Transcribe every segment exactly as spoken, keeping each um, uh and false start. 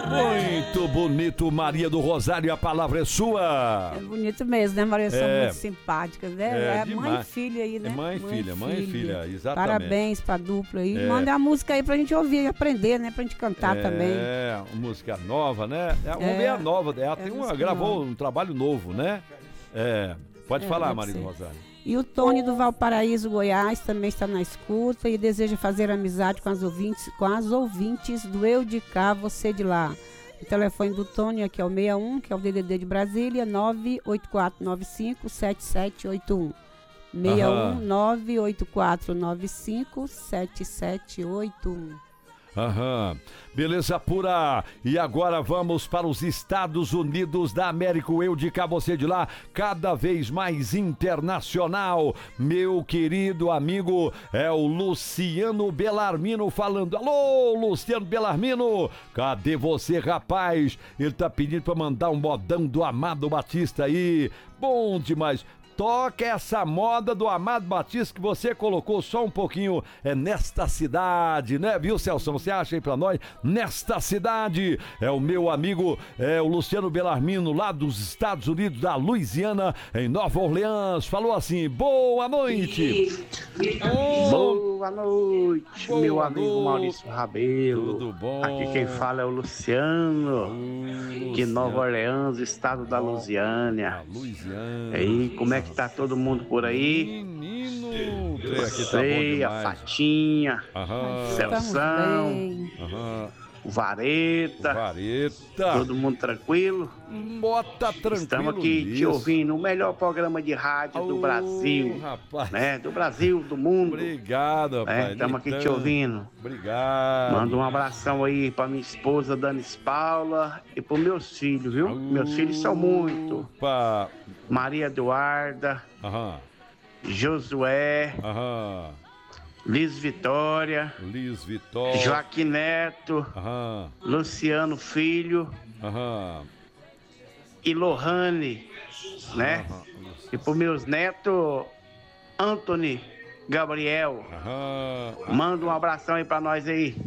Muito bonito, Maria do Rosário, a palavra é sua. É bonito mesmo, né, Maria? São É. muito simpáticas, né? É, É, mãe e demais. filha aí, né? É mãe e filha, mãe e filha, exatamente. Parabéns pra dupla aí. É. Manda a música aí pra gente ouvir e aprender, né? Pra gente cantar é, também. É, música nova, né? É, vamos É. ver a nova. Ela É tem uma, música gravou nova. um trabalho novo, né? É. Pode É, falar, deve Maria do ser. Rosário. E o Tony do Valparaíso, Goiás, também está na escuta e deseja fazer amizade com as ouvintes, com as ouvintes do Eu de Cá, Você de Lá. O telefone do Tony aqui é o sessenta e um, que é o D D D de Brasília, nove oito quatro nove cinco sete sete oito um. sessenta e um, nove oito quatro nove cinco sete sete oito um. Aham, beleza pura. E agora vamos para os Estados Unidos da América. O Eu de Cá, Você de Lá, cada vez mais internacional. Meu querido amigo é o Luciano Bellarmino falando. Alô, Luciano Bellarmino, cadê você, rapaz? Ele tá pedindo para mandar um modão do Amado Batista aí. Bom demais. Toca essa moda do Amado Batista que você colocou só um pouquinho é nesta cidade, né, viu, Celso? Você acha aí pra nós? Nesta cidade é o meu amigo, é o Luciano Bellarmino, lá dos Estados Unidos, da Louisiana, em Nova Orleans. Falou assim: boa noite. Oh, Boa noite, boa meu amigo noite. Maurício Rabelo. Tudo bom? Aqui quem fala é o Luciano, Uh, de Nova Luciano. Orleans, estado da A Louisiana. Louisiana. E aí, como é que tá todo mundo por aí? Menino, trem aqui tá bom Sei, a demais. Fatinha, Aham, Celção, bem. aham. o Vareta, Vareta. todo mundo tranquilo? Bota tranquilo. Estamos aqui te nisso. ouvindo, o melhor programa de rádio do Ô, Brasil, rapaz. né? Do Brasil, do mundo. Obrigado, rapaz. Estamos aqui te Então, ouvindo. Obrigado. Manda um abração aí pra minha esposa Danis Paula e pros meus filhos, viu? Meus filhos são muito. Opa. Maria Eduarda, Aham, Josué, aham. Liz Vitória, Liz Vitória. Joaquim Neto, Aham, Luciano Filho aham. e Lohane, né? Aham, E pros meus netos, Anthony, Gabriel. aham. Manda um abração aí pra nós aí.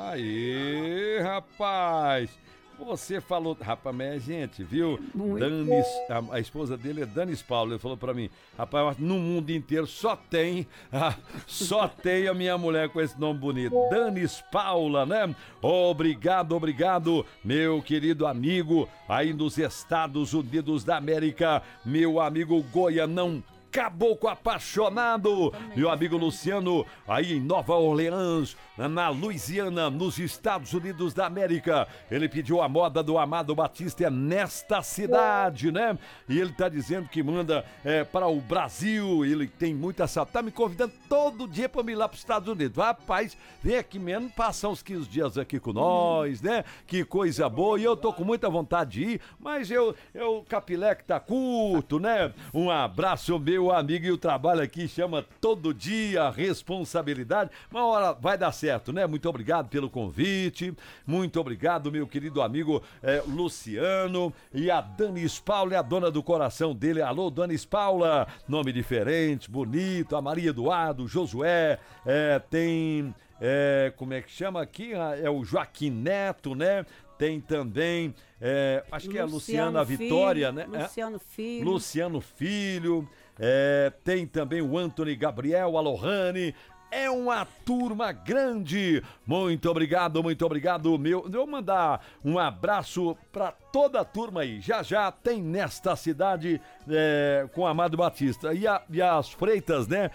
Aí, rapaz. Você falou, rapaz, mas é gente, viu? Muito. Danis, a, a esposa dele é Danis Paula. Ele falou pra mim, rapaz, no mundo inteiro só tem, ah, só tem a minha mulher com esse nome bonito, Danis Paula, né? Obrigado, obrigado, meu querido amigo aí nos Estados Unidos da América, meu amigo Goianão. Caboclo apaixonado, meu amigo Luciano, aí em Nova Orleans, na Louisiana, nos Estados Unidos da América. Ele pediu a moda do Amado Batista é nesta cidade, né? E ele tá dizendo que manda é, para o Brasil. Ele tem muita saudade, tá me convidando todo dia para me ir lá para os Estados Unidos. Rapaz, vem aqui mesmo, passar uns quinze dias aqui com nós, né? Que coisa boa. E eu tô com muita vontade de ir, mas eu, eu o capilé que tá curto, né? Um abraço, meu amigo, e o trabalho aqui chama todo dia responsabilidade. Uma hora vai dar certo, né? Muito obrigado pelo convite, muito obrigado, meu querido amigo é, Luciano, e a Danis Paula é a dona do coração dele. Alô, Danis Paula, nome diferente, bonito, a Maria Eduardo, Josué, é, tem, é, como é que chama aqui? É o Joaquim Neto, né? Tem também, é, acho que é a Luciana Filho, Vitória, né? Luciano Filho. Luciano Filho, é, tem também o Anthony Gabriel, a Lohane. É uma turma grande. Muito obrigado, muito obrigado, meu. Eu vou mandar um abraço para toda a turma aí. Já já tem nesta cidade é, com Amado Batista. E, a, e as Freitas, né?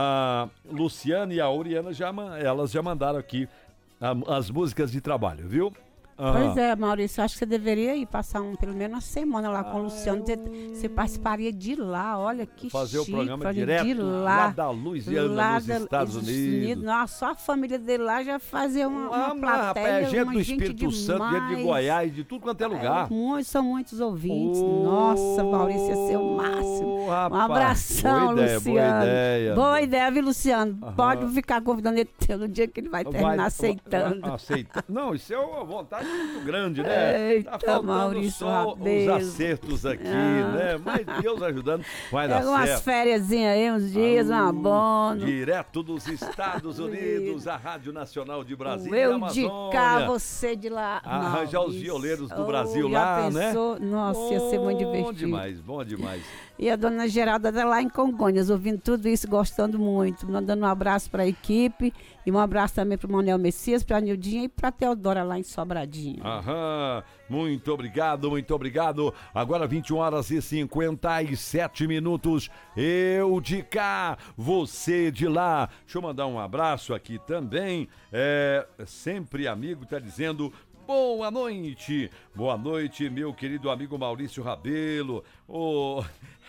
A Luciana e a Oriana, já, elas já mandaram aqui a, as músicas de trabalho, viu? Uhum. Pois é, Maurício, acho que você deveria ir passar um, pelo menos uma semana lá com o Luciano. Você, você participaria de lá, olha que fazer chique. o programa fazer direto de lá, lá da Louisiana, lá nos da, Estados Unidos. Nossa, só a família dele lá já fazia uma, uma Ah, plateia, rapaz, é gente uma do gente Espírito Santo, gente de demais. Goiás, de tudo quanto é lugar. É, muitos, são muitos ouvintes. Oh, Nossa, Maurício, ia ser o máximo. rapaz, um abração, boa ideia, Luciano. boa ideia. Boa ideia, viu, Luciano? Aham. Pode ficar convidando ele no dia que ele vai terminar Vai- aceitando. vai- aceita. Não, isso é a vontade tá muito grande, né? Eita, tá faltando Maurício só Rabelo. os acertos aqui, Ah. né? Mas Deus ajudando, vai dar Pega umas certo. férias aí, uns dias, Alô, um abono. Direto dos Estados Unidos, a Rádio Nacional de Brasília e Eu de cá, Amazônia. você de lá. Arranjar os Maurício. violeiros do Oh, Brasil já lá, pensou? né? Nossa, ia ser muito divertido. Bom demais, bom demais. E a dona Geralda tá lá em Congonhas, ouvindo tudo isso, gostando muito. Mandando um abraço para a equipe e um abraço também para o Manuel Messias, para a Nildinha e para a Teodora lá em Sobradinho. Aham, muito obrigado, muito obrigado. Agora vinte e uma horas e cinquenta e sete minutos. Eu de cá, você de lá. Deixa eu mandar um abraço aqui também. É, sempre amigo, tá dizendo... Boa noite, boa noite, meu querido amigo Maurício Rabelo, ô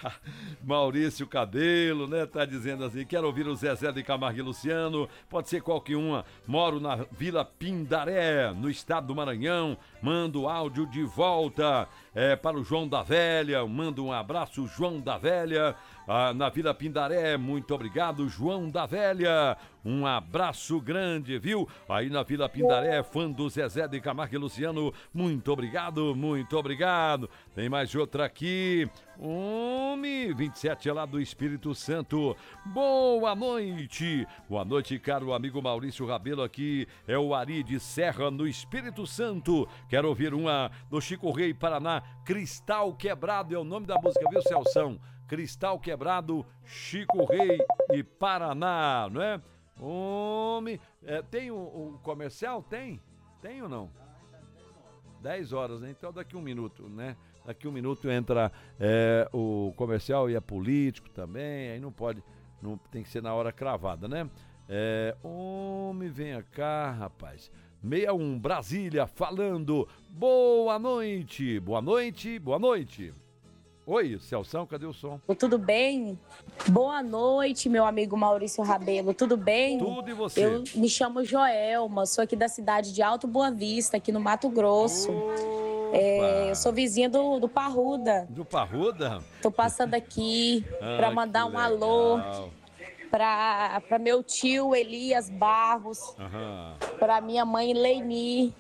Maurício Cabelo, né, tá dizendo assim, quero ouvir o Zezé de Camargo e Luciano, pode ser qualquer uma, moro na Vila Pindaré, no estado do Maranhão, mando áudio de volta é, para o João da Velha, mando um abraço, João da Velha, ah, na Vila Pindaré, muito obrigado, João da Velha, um abraço grande, viu? Aí na Vila Pindaré, fã do Zezé de Camargo e Luciano, muito obrigado, muito obrigado. Tem mais outra aqui, Homem, vinte e sete é lá do Espírito Santo. Boa noite, boa noite, caro amigo Maurício Rabelo, aqui é o Ari de Serra, no Espírito Santo. Quero ouvir uma do Chico Rei, Paraná, Cristal Quebrado, é o nome da música, viu, Celção? Cristal Quebrado, Chico Rei e Paraná, não é? Homem, é, tem o, o comercial? Tem? Tem ou não? dez horas, né? Então daqui um minuto, né? Daqui um minuto entra é, o comercial e é político também, aí não pode, não, tem que ser na hora cravada, né? É, homem, venha cá, rapaz. sessenta e um, Brasília, falando. Boa noite, boa noite, boa noite. Oi, Celção, cadê o som? Tudo bem? Boa noite, meu amigo Maurício Rabelo. Tudo bem? Tudo, e você? Eu me chamo Joelma, sou aqui da cidade de Alto Boa Vista, aqui no Mato Grosso. É, eu sou vizinha do, do Parruda. Do Parruda? Tô passando aqui Ah, para mandar um que alô legal. para meu tio Elias Barros, Aham. para minha mãe Leini,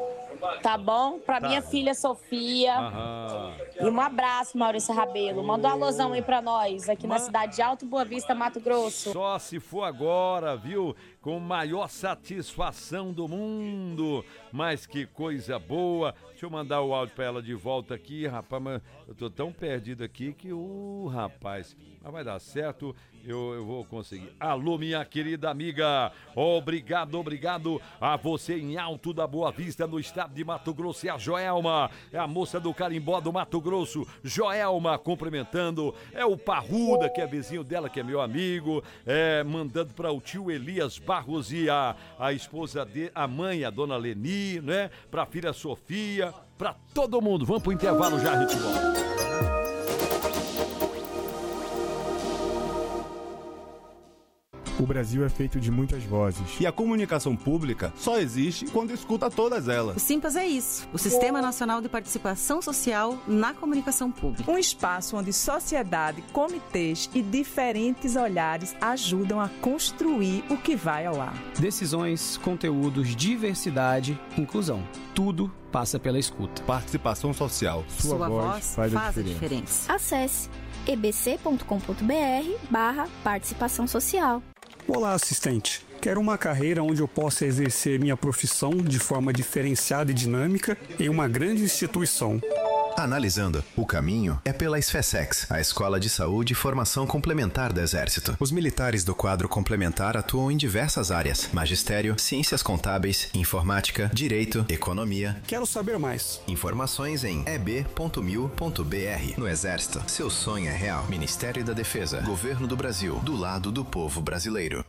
tá bom? Para Tá. minha filha Sofia. Aham. E um abraço, Maurício Rabelo. Manda um alôzão aí pra nós, aqui na Ma- cidade de Alto Boa Vista, Mato Grosso. Só se for agora, viu? Com maior satisfação do mundo. Mas que coisa boa. Deixa eu mandar o áudio pra ela de volta aqui, rapaz. Mas eu tô tão perdido aqui que o uh, rapaz. Mas vai dar certo, eu, eu vou conseguir. Alô, minha querida amiga. Obrigado, obrigado a você em Alto da Boa Vista, no estado de Mato Grosso. É a Joelma, é a moça do carimbó do Mato Grosso. Joelma cumprimentando. É o Parruda, que é vizinho dela, que é meu amigo. É, mandando para o tio Elias Barros e a, a esposa dele, a mãe, a dona Leni, né? Pra filha Sofia, pra todo mundo. Vamos pro intervalo já, a gente volta. O Brasil é feito de muitas vozes. E a comunicação pública só existe quando escuta todas O elas. Simpas é isso, o Sistema Nacional de Participação Social na Comunicação Pública. Um espaço onde sociedade, comitês e diferentes olhares ajudam a construir o que vai ao ar. Decisões, conteúdos, diversidade, inclusão. Tudo passa pela escuta. Participação social. Sua, Sua voz, voz faz, faz a a diferença. diferença. Acesse e b c ponto com ponto b r barra participação social. Olá, assistente. Quero uma carreira onde eu possa exercer minha profissão de forma diferenciada e dinâmica em uma grande instituição. Analisando, o caminho é pela SFESEX, a Escola de Saúde e Formação Complementar do Exército. Os militares do quadro complementar atuam em diversas áreas: magistério, ciências contábeis, informática, direito, economia. Quero saber mais. Informações em e b ponto mil ponto b r. No Exército, seu sonho é real. Ministério da Defesa, Governo do Brasil, do lado do povo brasileiro.